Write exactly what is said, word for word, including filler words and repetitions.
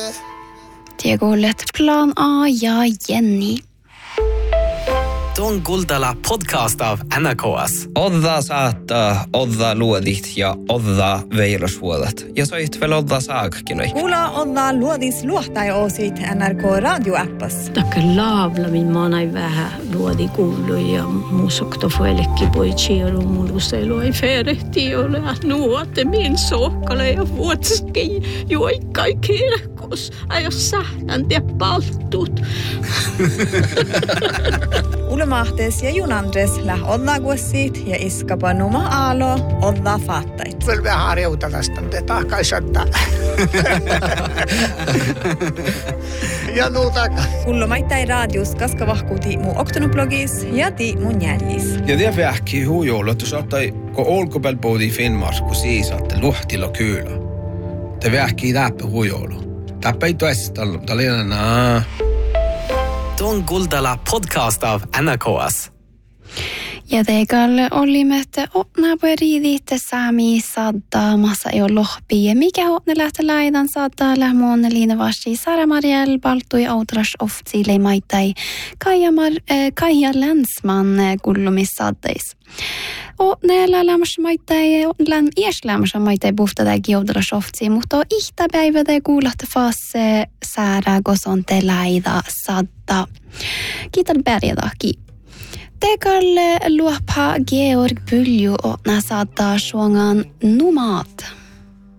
Te kuulet Plan A ja Jenny. Tuon Kuldala podcast av N R K S. Odda saattaa, odda luodit ja odda veilosvuolet. Ja soit veel odda saakkinoi. Kuula odda luodis luohtai oosit N R K radioappas. Takka laavla min maanai vähän luodi kuulu ja muusokto fuelekki poitsi ja rumuluuselu ei ferehti ole. Nuote min sohkale ja vuotski juoikkai kirkos. Ajo sähtän te paltut. Ulmahtes ja Junandres läh odda guossit ja iskapa numa aalo odda faattait. Vielä vähän harjouta tästä, mutta tahkai shottaa. Ja nuutaka. Ullomaittai radius kaska vahkuuti mu oktonoblogis ja ti mun jäljis. Ja det vähki hujoulu, että saattai, kun olkopääl poodi Finnmars, kun siis saatte luhtilla kyllä. Det vähki läppä hujoulu. Täppä ei toista, mutta oli enää. Tuon Kuldala podcast av N R K S. Ja teikalle olimme, että otnaa voi riidiitte saami sadda massa ei ole lohpi. Ja mikä otne lähte laidan sadda lähmuonne liine vasti Sara Mariel baltui outras oftsiile maitai Kaija, Mar- Kaija Länsman kullumissaddeis. Otne lämmässä maitai, läm iäs lämmässä maitai puhtada giodras oftsi, mutta ihtä päivätä kuulahte faasse Sara gosonte laida sadda. Kiitos pärjätäkin. Teikalle luoppa Georg Pylju otna saattaa suongan numaat.